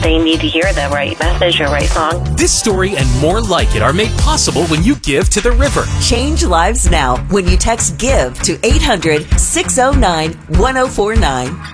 they need to hear the right message or right song. This story and more like it are made possible when you give to the river. Change lives now when you text GIVE to 800-609-1049.